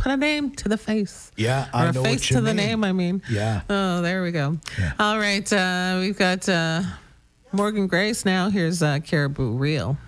put a name to the face. Yeah, or I a know face what you to the mean. name, I mean. Yeah. Oh, there we go. Yeah. All right. We've got Morgan Grace now. Here's Caribou Real.